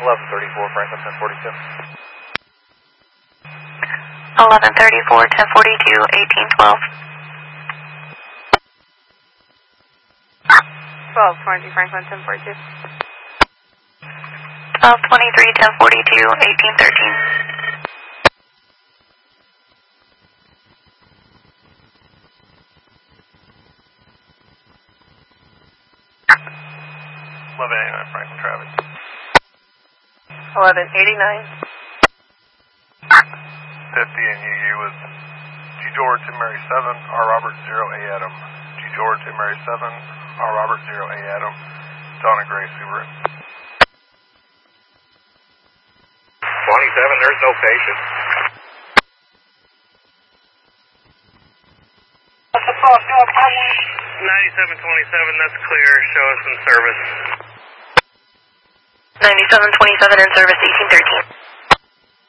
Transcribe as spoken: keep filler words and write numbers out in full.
eleven thirty-four, Franklin ten forty-two. eleven thirty-four, ten forty-two, eighteen twelve. twelve twenty, Franklin ten forty-two. twelve twenty-three, ten forty-two, eighteen thirteen. eleven eighty-nine, Franklin traffic. eleven eighty-nine. fifty and U U with G George and Mary seven, R Robert zero A Adam. G George and Mary seven, R Robert zero A Adam. Donna Gray Subaru. twenty-seven, there's no patient. ninety-seven twenty-seven, that's clear. Show us in service. ninety-seven twenty-seven in service, eighteen thirteen.